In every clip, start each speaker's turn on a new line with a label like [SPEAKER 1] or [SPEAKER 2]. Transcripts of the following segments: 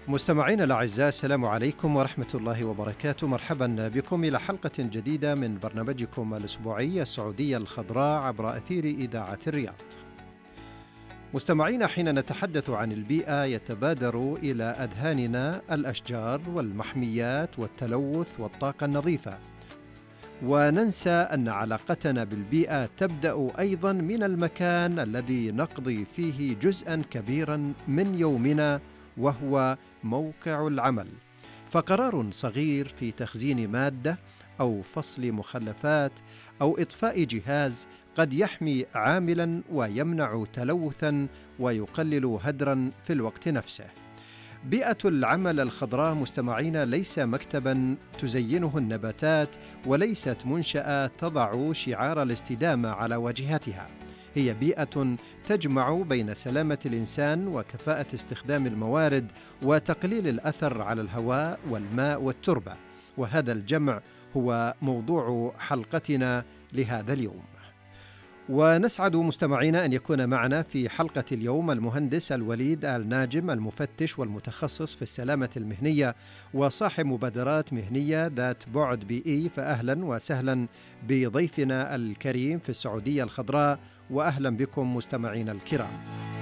[SPEAKER 1] مستمعينا الأعزاء، السلام عليكم ورحمة الله وبركاته. مرحبا بكم إلى حلقة جديدة من برنامجكم الأسبوعي السعودية الخضراء عبر أثير إذاعة الرياض. مستمعينا، حين نتحدث عن البيئة يتبادر إلى أذهاننا الأشجار والمحميات والتلوث والطاقة النظيفة، وننسى أن علاقتنا بالبيئة تبدأ أيضا من المكان الذي نقضي فيه جزءا كبيرا من يومنا، وهو موقع العمل. فقرار صغير في تخزين مادة أو فصل مخلفات أو إطفاء جهاز قد يحمي عاملا ويمنع تلوثا ويقلل هدرا في الوقت نفسه. بيئة العمل الخضراء مستمعين ليس مكتبا تزينه النباتات، وليست منشأة تضع شعار الاستدامة على واجهتها. هي بيئة تجمع بين سلامة الإنسان وكفاءة استخدام الموارد وتقليل الأثر على الهواء والماء والتربة، وهذا الجمع هو موضوع حلقتنا لهذا اليوم. ونسعد مستمعينا أن يكون معنا في حلقة اليوم المهندس الوليد آل ناجم، المفتش والمتخصص في السلامة المهنية وصاحب مبادرات مهنية ذات بعد بيئي. فأهلا وسهلا بضيفنا الكريم في السعودية الخضراء، وأهلا بكم مستمعينا الكرام.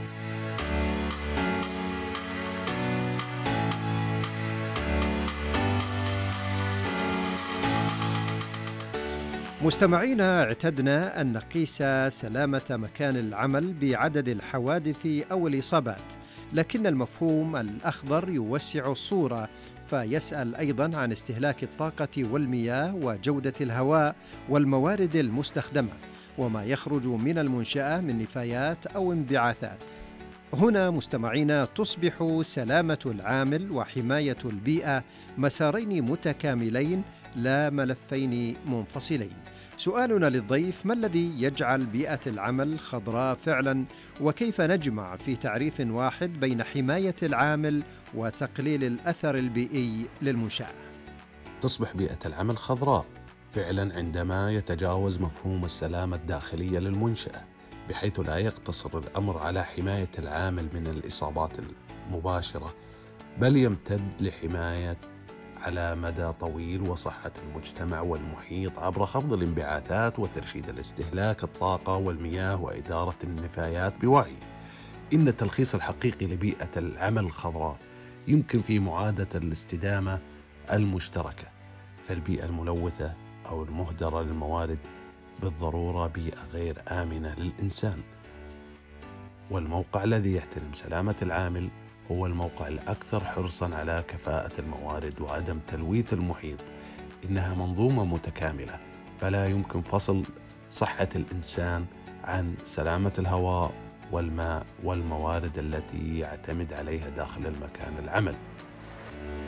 [SPEAKER 1] مستمعينا، اعتدنا أن نقيس سلامة مكان العمل بعدد الحوادث أو الإصابات، لكن المفهوم الأخضر يوسع الصورة، فيسأل أيضا عن استهلاك الطاقة والمياه وجودة الهواء والموارد المستخدمة، وما يخرج من المنشأة من نفايات أو انبعاثات. هنا مستمعينا تصبح سلامة العامل وحماية البيئة مسارين متكاملين لا ملفين منفصلين. سؤالنا للضيف: ما الذي يجعل بيئة العمل خضراء فعلا؟ وكيف نجمع في تعريف واحد بين حماية العامل وتقليل الأثر البيئي للمنشأة؟
[SPEAKER 2] تصبح بيئة العمل خضراء فعلا عندما يتجاوز مفهوم السلامة الداخلية للمنشأة، بحيث لا يقتصر الأمر على حماية العامل من الإصابات المباشرة، بل يمتد لحماية على مدى طويل وصحة المجتمع والمحيط عبر خفض الانبعاثات وترشيد الاستهلاك الطاقة والمياه وإدارة النفايات بوعي. إن التلخيص الحقيقي لبيئة العمل الخضراء يمكن في معادلة الاستدامة المشتركة، فالبيئة الملوثة أو المهدرة للموارد بالضرورة بيئة غير آمنة للإنسان، والموقع الذي يحترم سلامة العامل هو الموقع الأكثر حرصاً على كفاءة الموارد وعدم تلويث المحيط. إنها منظومة متكاملة، فلا يمكن فصل صحة الإنسان عن سلامة الهواء والماء والموارد التي يعتمد عليها داخل المكان العمل.